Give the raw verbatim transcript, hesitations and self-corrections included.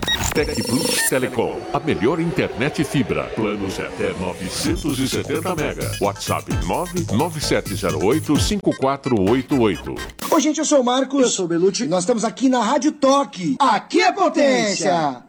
Tec Plus Telecom, a melhor internet fibra. Planos até novecentos e setenta mega. WhatsApp nove nove sete zero oito cinco quatro oito oito. Oi, gente, eu sou o Marcos. Eu sou o Belucci. Nós estamos aqui na Rádio Toque. Aqui é potência!